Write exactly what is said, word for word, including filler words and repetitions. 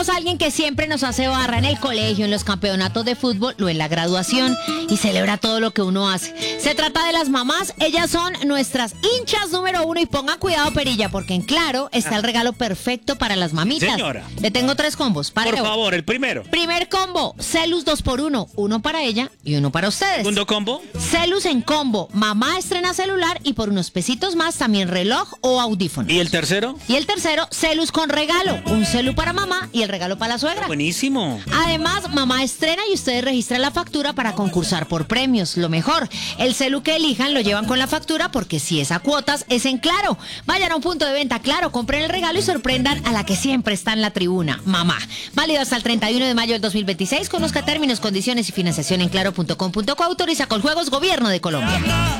tenemos a alguien que siempre nos hace barra en el colegio, en los campeonatos de fútbol o en la graduación y celebra todo lo que uno hace. Se trata de las mamás. Ellas son nuestras hinchas número uno y pongan cuidado, Perilla, porque en Claro está el regalo perfecto para las mamitas. Señora. Le tengo tres combos. Por Pareo. favor, el primero. Primer combo, Celus dos por uno. Uno para ella y uno para ustedes. Segundo combo. Celus en combo. Mamá estrena celular y por unos pesitos más también reloj o audífonos. ¿Y el tercero? Y el tercero, Celus con regalo. Un celu para mamá y el regalo para la suegra. Buenísimo. Además, mamá estrena y ustedes registran la factura para concursar por premios. Lo mejor, el celu que elijan lo llevan con la factura porque si es a cuotas, es en Claro. Vayan a un punto de venta Claro, compren el regalo y sorprendan a la que siempre está en la tribuna, mamá. Válido hasta el treinta y uno de mayo del dos mil veintiséis. Conozca términos, condiciones y financiación en claro punto com punto co. Autoriza con juegos Gobierno de Colombia.